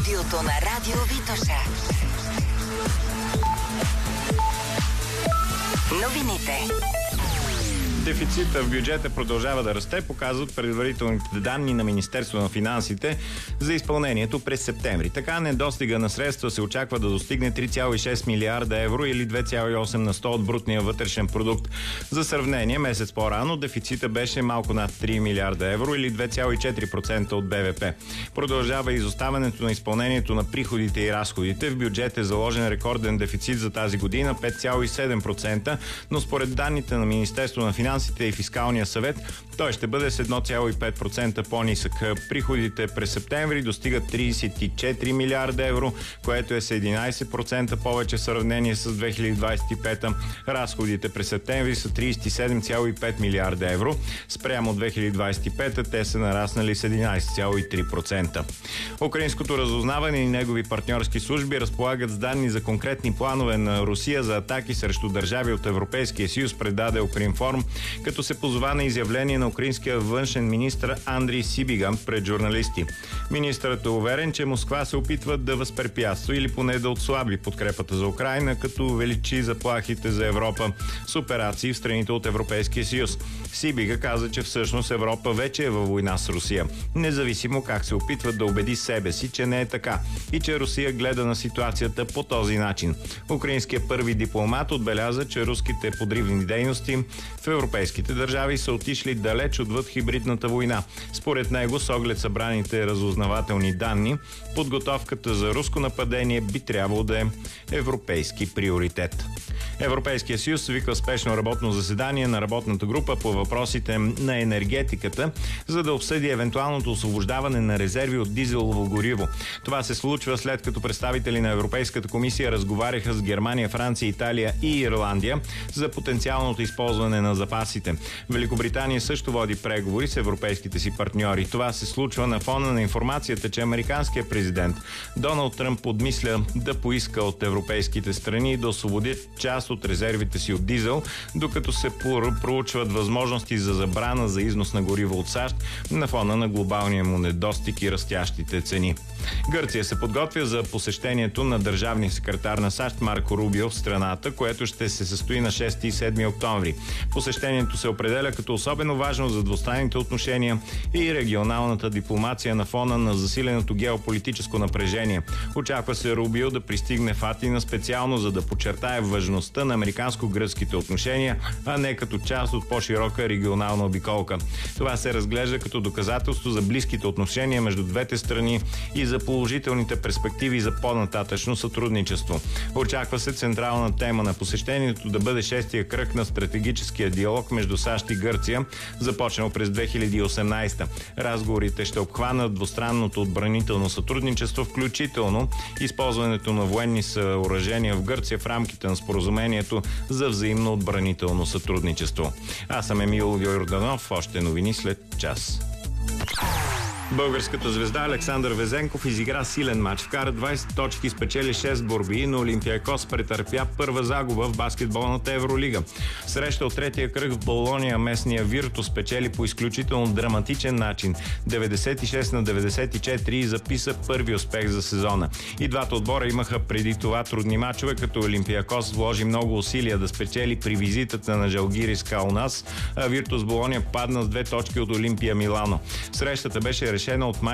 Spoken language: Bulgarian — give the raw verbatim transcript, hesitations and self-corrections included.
студиото на Радио Витоша. Новините. Дефицита в бюджета продължава да расте, показват предварителните данни на Министерството на финансите за изпълнението през септември. Така недостига на средства се очаква да достигне три цяло и шест милиарда евро или две цяло и осем на сто от брутния вътрешен продукт. За сравнение, месец по-рано дефицита беше малко над три милиарда евро или две цяло и четири процента от БВП. Продължава изоставането на изпълнението на приходите и разходите. В бюджет е заложен рекорден дефицит за тази година пет цяло и седем процента, но според данните на Министерството на финансите и фискалния съвет, той ще бъде с едно цяло и пет процента по-нисък. Приходите през септември достигат тридесет и четири милиарда евро, което е с единадесет процента повече в сравнение с две хиляди двадесет и пета. Разходите през септември са тридесет и седем цяло и пет милиарда евро. Спрямо две хиляди двадесет и пета те са нараснали с единадесет цяло и три процента. Украинското разузнаване и негови партньорски служби разполагат с данни за конкретни планове на Русия за атаки срещу държави от Европейския съюз, предаде Укринформ, като се позова на изявление на украинския външен министър Андрий Сибига пред журналисти. Министърът е уверен, че Москва се опитва да възпрепятства или поне да отслаби подкрепата за Украйна, като увеличи заплахите за Европа с операции в страните от Европейския съюз. Сибига каза, че всъщност Европа вече е във война с Русия, независимо как се опитват да убеди себе си, че не е така и че Русия гледа на ситуацията по този начин. Украинският първи дипломат отбеляза, че руските подривни дейности в европейските държави са отишли далеч отвъд хибридната война. Според него, с оглед събраните разузнавателни данни, подготовката за руско нападение би трябвало да е европейски приоритет. Европейския съюз свиква спешно работно заседание на работната група по въпросите на енергетиката, за да обсъди евентуалното освобождаване на резерви от дизелово гориво. Това се случва след като представители на Европейската комисия разговаряха с Германия, Франция, Италия и Ирландия за потенциалното използване на запасите. Великобритания също води преговори с европейските си партньори. Това се случва на фона на информацията, че американският президент Доналд Тръмп подмисля да поиска от европейските страни да освободят част от резервите си от дизел, докато се проучват възможности за забрана за износ на гориво от САЩ на фона на глобалния му недостиг и растящите цени. Гърция се подготвя за посещението на държавния секретар на САЩ Марко Рубио в страната, което ще се състои на шести и седми октомври. Посещението се определя като особено важно за двустранните отношения и регионалната дипломация на фона на засиленото геополитическо напрежение. Очаква се Рубио да пристигне в Атина специално за да подчертае важността на американско-гръцките отношения, а не като част от по-широка регионална обиколка. Това се разглежда като доказателство за близките отношения между двете страни и за положителните перспективи за по-нататъчно сътрудничество. Очаква се централна тема на посещението да бъде шестия кръг на стратегическия диалог между САЩ и Гърция, започнал през две хиляди и осемнадесета. Разговорите ще обхванат двустранното отбранително сътрудничество, включително използването на военни съоръжения в Гърция в рамките на споразумението за взаимно отбранително сътрудничество. Аз съм Емил Йорданов, още новини след час. Българската звезда Александър Везенков изигра силен матч. Вкара двадесет точки, спечели шест борби, но Олимпиакос претърпя първа загуба в баскетболната Евролига. Среща от третия кръг в Болония местния Виртус спечели по изключително драматичен начин деветдесет и шест на деветдесет и четири и записа първи успех за сезона. И двата отбора имаха преди това трудни мачове, като Олимпиакос вложи много усилия да спечели при визитата на Жалгирис Каунас, а Виртус Болония падна с две точки от Олимпия Милано. Срещата беше решена от